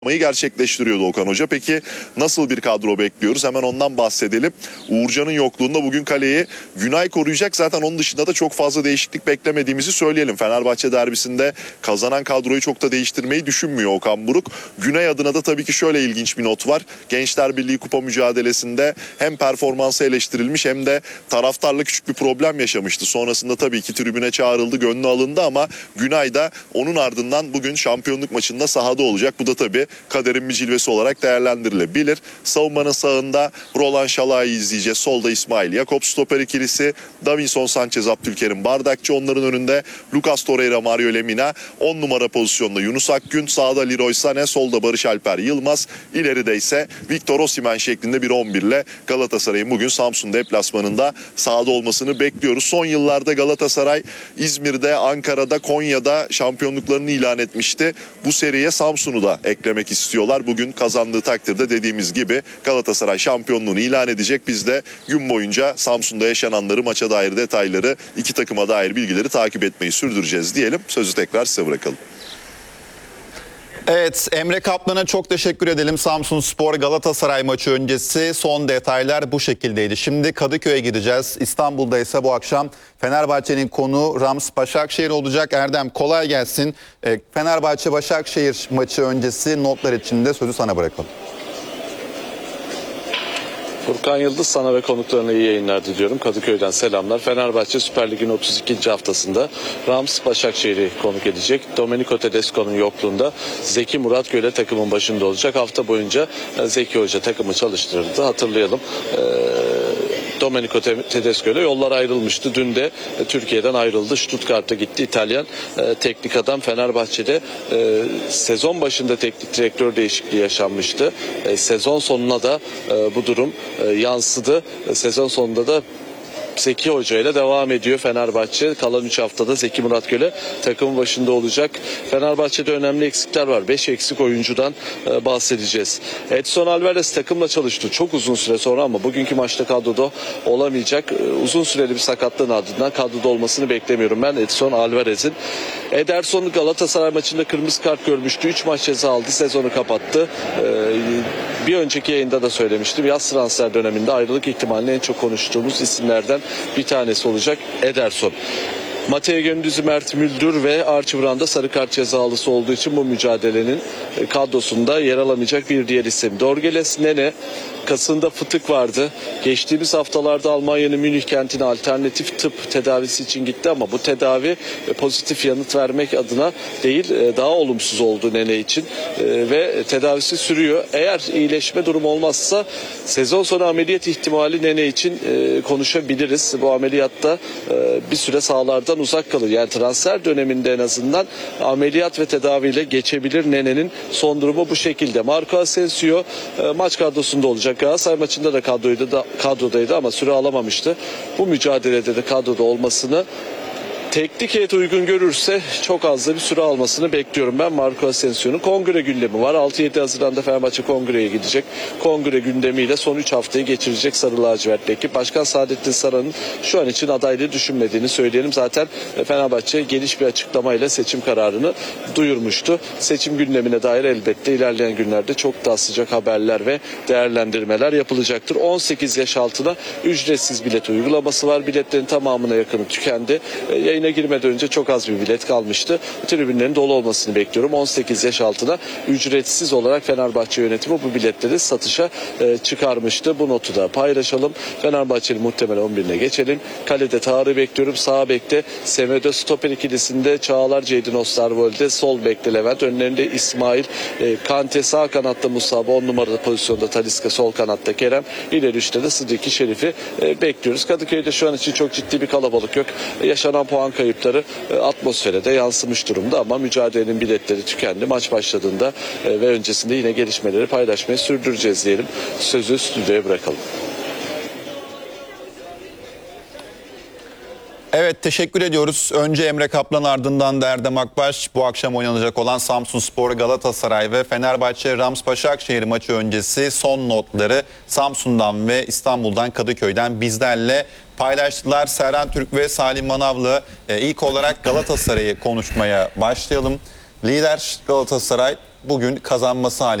gerçekleştiriyordu Okan Hoca. Peki nasıl bir kadro bekliyoruz? Hemen ondan bahsedelim. Uğurcan'ın yokluğunda bugün kaleyi Günay koruyacak. Zaten onun dışında da çok fazla değişiklik beklemediğimizi söyleyelim. Fenerbahçe derbisinde kazanan kadroyu çok da değiştirmeyi düşünmüyor Okan Buruk. Günay adına da tabii ki şöyle ilginç bir not var. Gençler Birliği kupa mücadelesinde hem performansı eleştirilmiş hem de taraftarla küçük bir problem yaşamıştı. Sonrasında tabii ki tribüne çağrıldı, gönlü alındı ama Günay da onun ardından bugün şampiyonluk maçında sahada olacak. Bu da tabii kaderin bir cilvesi olarak değerlendirilebilir. Savunmanın sağında Roland Şalai'yi izleyeceğiz. Solda İsmail Yakup, stoper ikilisi Davinson Sanchez, Abdülkerim Bardakçı. Onların önünde Lucas Torreira, Mario Lemina. 10 numara pozisyonda Yunus Akgün. Sağda Leroy Sané, solda Barış Alper Yılmaz. İleride ise Victor Osimhen şeklinde bir 11 ile Galatasaray'ın bugün Samsun deplasmanında sahada olmasını bekliyoruz. Son yıllarda Galatasaray İzmir'de, Ankara'da, Konya'da şampiyonluklarını ilan etmişti. Bu seriye Samsun'u da eklemek istiyorlar. Bugün kazandığı takdirde dediğimiz gibi Galatasaray şampiyonluğunu ilan edecek. Biz de gün boyunca Samsun'da yaşananları, maça dair detayları, iki takıma dair bilgileri takip etmeyi sürdüreceğiz diyelim. Sözü tekrar size bırakalım. Evet, Emre Kaplan'a çok teşekkür edelim. Samsunspor Galatasaray maçı öncesi son detaylar bu şekildeydi. Şimdi Kadıköy'e gideceğiz. İstanbul'da ise bu akşam Fenerbahçe'nin konuğu Rams Başakşehir olacak. Erdem, kolay gelsin. Fenerbahçe Başakşehir maçı öncesi notlar için de sözü sana bırakalım. Furkan Yıldız, sana ve konuklarına iyi yayınlar diliyorum. Kadıköy'den selamlar. Fenerbahçe Süper Lig'in 32. haftasında Rams Başakşehir'i konuk edecek. Domenico Tedesco'nun yokluğunda Zeki Muratgöl takımın başında olacak. Hafta boyunca Zeki Hoca takımı çalıştırırdı. Hatırlayalım. Domenico Tedesco ile yollar ayrılmıştı. Dün de Türkiye'den ayrıldı. Stuttgart'a gitti. İtalyan teknik adam. Fenerbahçe'de sezon başında teknik direktör değişikliği yaşanmıştı. Sezon sonuna da bu durum yansıdı. Sezon sonunda da Zeki Hoca ile devam ediyor Fenerbahçe. Kalan 3 haftada Zeki Muratgöl'e takımın başında olacak. Fenerbahçe'de önemli eksikler var. 5 eksik oyuncudan bahsedeceğiz. Edson Alvarez takımla çalıştı çok uzun süre sonra ama bugünkü maçta kadroda olamayacak. Uzun süreli bir sakatlığın ardından kadroda olmasını beklemiyorum ben Edson Alvarez'in. Ederson Galatasaray maçında kırmızı kart görmüştü. 3 maç ceza aldı. Sezonu kapattı. Bir önceki yayında da söylemiştim. Yaz transfer döneminde ayrılık ihtimalini en çok konuştuğumuz isimlerden bir tanesi olacak Ederson. Mateo Gündüz'ü, Mert Müldür ve Archie Brown'da sarı kart cezalısı olduğu için bu mücadelenin kadrosunda yer alamayacak bir diğer isim. Dorgeles Nene, kasında fıtık vardı. Geçtiğimiz haftalarda Almanya'nın Münih kentine alternatif tıp tedavisi için gitti ama bu tedavi pozitif yanıt vermek adına değil, daha olumsuz oldu Nene için ve tedavisi sürüyor. Eğer iyileşme durumu olmazsa sezon sonu ameliyat ihtimali Nene için konuşabiliriz. Bu ameliyatta bir süre sahalardan uzak kalır. Yani transfer döneminde en azından ameliyat ve tedaviyle geçebilir. Nene'nin son durumu bu şekilde. Marco Asensio maç kadrosunda olacak. Galatasaray maçında da kadrodaydı ama süre alamamıştı. Bu mücadelede de kadroda olmasını teknik heyet uygun görürse çok az da bir süre almasını bekliyorum ben Marco Asensio'nun. Kongre gündemi var. 6-7 Haziran'da Fenerbahçe kongreye gidecek. Kongre gündemiyle son 3 haftayı geçirecek Sarı Lacivertli ekip. Başkan Saadettin Saran'ın şu an için adaylığı düşünmediğini söyleyelim. Zaten Fenerbahçe geniş bir açıklamayla seçim kararını duyurmuştu. Seçim gündemine dair elbette ilerleyen günlerde çok daha sıcak haberler ve değerlendirmeler yapılacaktır. 18 yaş altına ücretsiz bilet uygulaması var. Biletlerin tamamına yakını tükendi. Yayına girmeden önce çok az bir bilet kalmıştı. Tribünlerin dolu olmasını bekliyorum. 18 yaş altına ücretsiz olarak Fenerbahçe yönetimi bu biletleri satışa çıkarmıştı. Bu notu da paylaşalım. Fenerbahçe'nin muhtemelen 11'ine geçelim. Kalede Tarık'ı bekliyorum. Sağ bekte Semedo, stoper ikilisinde Çağlar, Ceydin Osterwolde, sol bekte Levent, önlerinde İsmail, Kante, sağ kanatta Musab, 10 numaralı pozisyonda Talisca, sol kanatta Kerem, ileri üçte de Sıdiki Şerif'i bekliyoruz. Kadıköy'de şu an için çok ciddi bir kalabalık yok. Yaşanan puan kayıpları atmosfere de yansımış durumda ama mücadelenin biletleri tükendi. Maç başladığında ve öncesinde yine gelişmeleri paylaşmayı sürdüreceğiz diyelim. Sözü stüdyoya bırakalım. Evet, teşekkür ediyoruz. Önce Emre Kaplan, ardından da Erdem Akbaş. Bu akşam oynanacak olan Samsunspor Galatasaray ve Fenerbahçe Rams Başakşehir maçı öncesi son notları Samsun'dan ve İstanbul'dan, Kadıköy'den bizlerle paylaştılar. Serhan Türk ve Salim Manavlı. İlk olarak Galatasaray'ı konuşmaya başlayalım. Lider Galatasaray bugün kazanması halinde